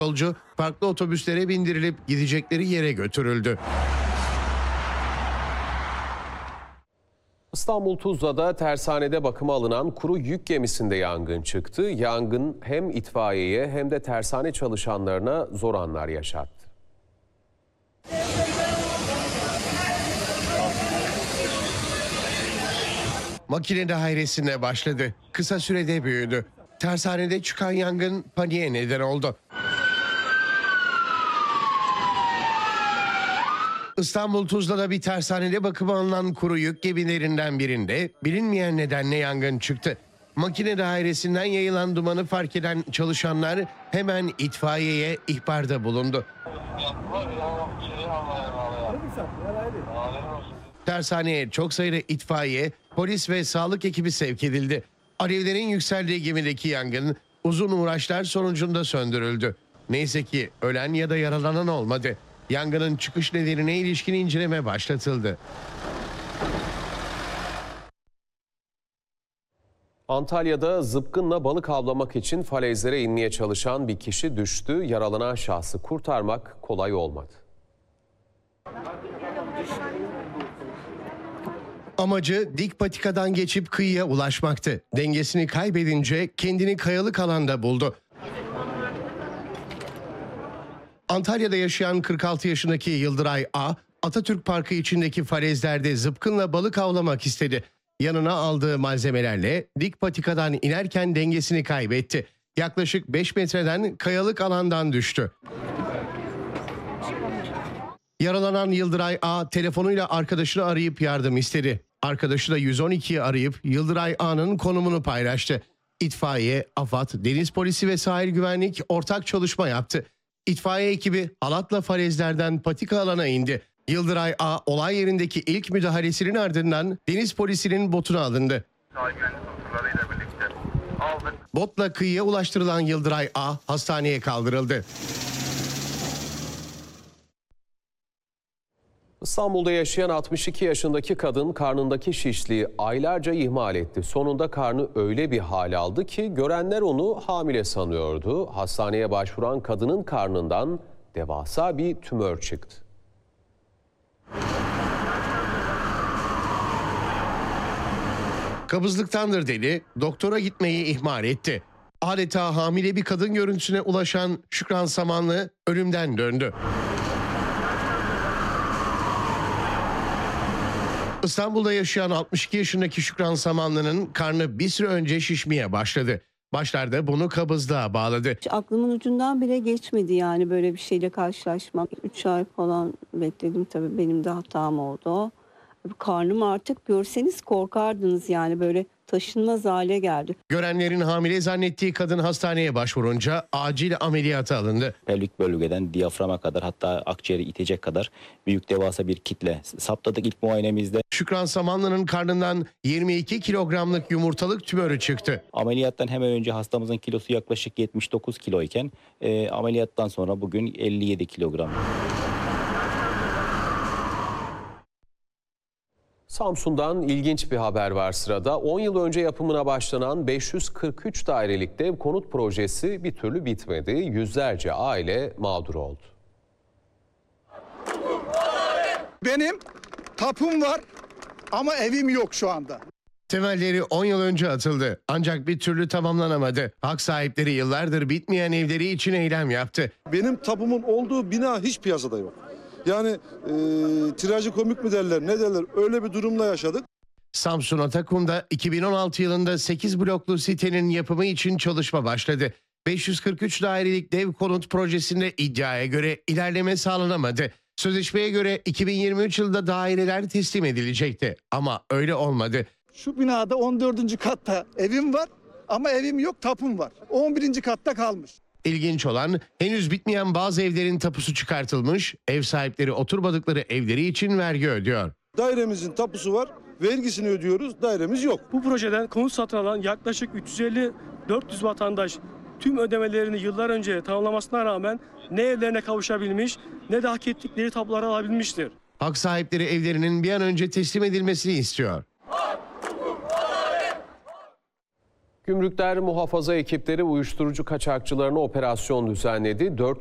Yolcu farklı otobüslere bindirilip gidecekleri yere götürüldü. İstanbul Tuzla'da tersanede bakıma alınan kuru yük gemisinde yangın çıktı. Yangın hem itfaiyeye hem de tersane çalışanlarına zor anlar yaşattı. Makine dairesine başladı. Kısa sürede büyüdü. Tersanede çıkan yangın paniğe neden oldu. İstanbul Tuzla'da bir tersanede bakıma alınan kuru yük gemilerinden birinde bilinmeyen nedenle yangın çıktı. Makine dairesinden yayılan dumanı fark eden çalışanlar hemen itfaiyeye ihbarda bulundu. Tersaneye çok sayıda itfaiye, polis ve sağlık ekibi sevk edildi. Alevlerin yükseldiği gemideki yangın uzun uğraşlar sonucunda söndürüldü. Neyse ki ölen ya da yaralanan olmadı. Yangının çıkış nedenine ilişkin inceleme başlatıldı. Antalya'da zıpkınla balık avlamak için falezlere inmeye çalışan bir kişi düştü. Yaralanan şahsı kurtarmak kolay olmadı. Amacı dik patikadan geçip kıyıya ulaşmaktı. Dengesini kaybedince kendini kayalık alanda buldu. Antalya'da yaşayan 46 yaşındaki Yıldıray A, Atatürk Parkı içindeki falezlerde zıpkınla balık avlamak istedi. Yanına aldığı malzemelerle dik patikadan inerken dengesini kaybetti. Yaklaşık 5 metreden kayalık alandan düştü. Yaralanan Yıldıray A telefonuyla arkadaşını arayıp yardım istedi. Arkadaşı da 112'yi arayıp Yıldıray A'nın konumunu paylaştı. İtfaiye, AFAD, Deniz Polisi ve Sahil Güvenlik ortak çalışma yaptı. İtfaiye ekibi halatla falezlerden patika alana indi. Yıldıray A olay yerindeki ilk müdahalesinin ardından Deniz Polisi'nin botuna alındı. Botla kıyıya ulaştırılan Yıldıray A hastaneye kaldırıldı. İstanbul'da yaşayan 62 yaşındaki kadın karnındaki şişliği aylarca ihmal etti. Sonunda karnı öyle bir hal aldı ki görenler onu hamile sanıyordu. Hastaneye başvuran kadının karnından devasa bir tümör çıktı. Kabızlıktandır dedi, doktora gitmeyi ihmal etti. Adeta hamile bir kadın görüntüsüne ulaşan Şükran Samanlı ölümden döndü. İstanbul'da yaşayan 62 yaşındaki Şükran Samanlı'nın karnı bir süre önce şişmeye başladı. Başlarda bunu kabızlığa bağladı. Aklımın ucundan bile geçmedi yani böyle bir şeyle karşılaşmam. 3 ay falan bekledim, tabii benim de hatam oldu. Karnım artık görseniz korkardınız yani, böyle taşınmaz hale geldi. Görenlerin hamile zannettiği kadın hastaneye başvurunca acil ameliyata alındı. Pelvik bölgeden diyaframa kadar, hatta akciğeri itecek kadar büyük devasa bir kitle saptadık ilk muayenemizde. Şükran Samanlı'nın karnından 22 kilogramlık yumurtalık tümörü çıktı. Ameliyattan hemen önce hastamızın kilosu yaklaşık 79 kilo iken ameliyattan sonra bugün 57 kilogram. Samsun'dan ilginç bir haber var sırada. 10 yıl önce yapımına başlanan 543 dairelik dev konut projesi bir türlü bitmedi. Yüzlerce aile mağdur oldu. Benim tapum var ama evim yok şu anda. Temelleri 10 yıl önce atıldı ancak bir türlü tamamlanamadı. Hak sahipleri yıllardır bitmeyen evleri için eylem yaptı. Benim tapumun olduğu bina hiç piyasada yok. Yani trajikomik mi derler ne derler, öyle bir durumla yaşadık. Samsun Atakum'da 2016 yılında 8 bloklu sitenin yapımı için çalışma başladı. 543 dairelik dev konut projesinde iddiaya göre ilerleme sağlanamadı. Sözleşmeye göre 2023 yılında daireler teslim edilecekti ama öyle olmadı. Şu binada 14. katta evim var ama evim yok, tapum var. 11. katta kalmış. İlginç olan henüz bitmeyen bazı evlerin tapusu çıkartılmış, ev sahipleri oturmadıkları evleri için vergi ödüyor. Dairemizin tapusu var, vergisini ödüyoruz, dairemiz yok. Bu projeden konut satın alan yaklaşık 350-400 vatandaş tüm ödemelerini yıllar önce tamamlamasına rağmen ne evlerine kavuşabilmiş ne de hak ettikleri tapuları alabilmiştir. Hak sahipleri evlerinin bir an önce teslim edilmesini istiyor. Gümrükler muhafaza ekipleri uyuşturucu kaçakçılarına operasyon düzenledi.